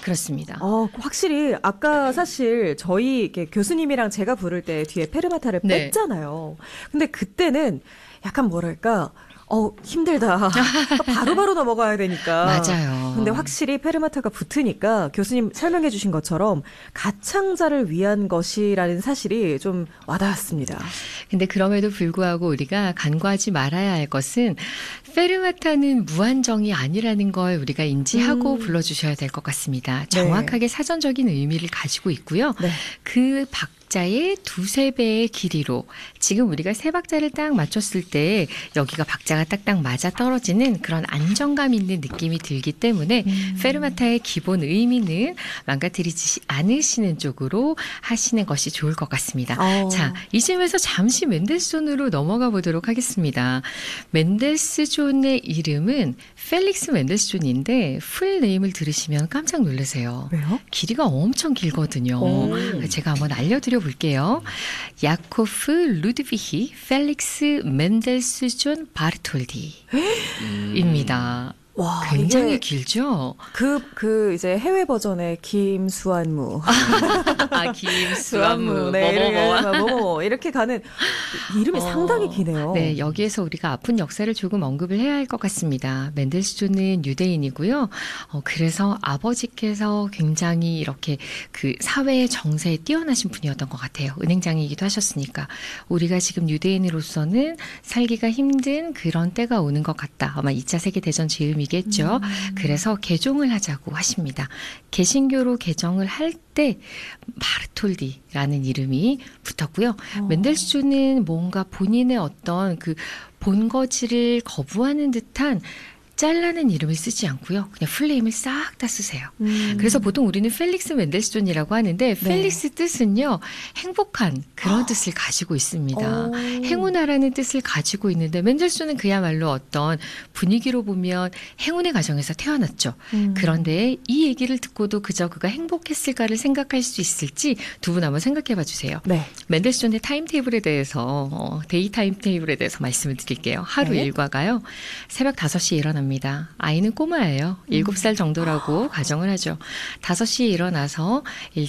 그렇습니다. 확실히 아까 사실 저희 이렇게 교수님이랑 제가 부를 때 뒤에 페르마타를 네. 뺐잖아요. 근데 그때는 약간 뭐랄까 힘들다. 바로바로 넘어가야 되니까. 맞아요. 근데 확실히 페르마타가 붙으니까 교수님 설명해 주신 것처럼 가창자를 위한 것이라는 사실이 좀 와닿았습니다. 근데 그럼에도 불구하고 우리가 간과하지 말아야 할 것은 페르마타는 무한정이 아니라는 걸 우리가 인지하고 불러주셔야 될 것 같습니다. 정확하게 사전적인 의미를 가지고 있고요. 네. 그 박자의 2-3배의 길이로 지금 우리가 세 박자를 딱 맞췄을 때 여기가 박자가 딱딱 맞아 떨어지는 그런 안정감 있는 느낌이 들기 때문에 페르마타의 기본 의미는 망가뜨리지 않으시는 쪽으로 하시는 것이 좋을 것 같습니다. 자, 이쯤에서 잠시 멘델스존으로 넘어가 보도록 하겠습니다. 멘델스존의 이름은 펠릭스 멘델스존인데 풀 네임을 들으시면 깜짝 놀라세요. 왜요? 길이가 엄청 길거든요. 제가 한번 알려드려 볼게요. 야코프 루드비히 펠릭스 멘델스존 바르톨디입니다. 와, 굉장히 길죠? 이제 해외 버전의 김수환무. 김수환무. 네, 이렇게 가는 이름이 상당히 기네요. 네, 여기에서 우리가 아픈 역사를 조금 언급을 해야 할 것 같습니다. 멘델스존은 유대인이고요. 그래서 아버지께서 굉장히 이렇게 그 사회의 정세에 뛰어나신 분이었던 것 같아요. 은행장이기도 하셨으니까. 우리가 지금 유대인으로서는 살기가 힘든 그런 때가 오는 것 같다. 아마 2차 세계대전 즈음이겠죠. 그래서 개종을 하자고 하십니다. 개신교로 개정을 할 때 바르톨디라는 이름이 붙었고요. 멘델스존은 뭔가 본인의 어떤 그 본거지를 거부하는 듯한 잘라낸 이름을 쓰지 않고요. 그냥 풀네임을 싹 다 쓰세요. 그래서 보통 우리는 펠릭스 멘델스존이라고 하는데 펠릭스 뜻은요. 행복한 그런 뜻을 가지고 있습니다. 행운하라는 뜻을 가지고 있는데 멘델스존은 그야말로 어떤 분위기로 보면 행운의 가정에서 태어났죠. 그런데 이 얘기를 듣고도 그저 그가 행복했을까를 생각할 수 있을지 두 분 한번 생각해 봐 주세요. 네. 멘델스존의 타임테이블에 대해서 데이 타임테이블에 대해서 말씀을 드릴게요. 하루 일과가요. 새벽 5시에 일어납니다. 아이는 꼬마예요. 7살 정도라고 가정을 하죠. 5시에 일어나서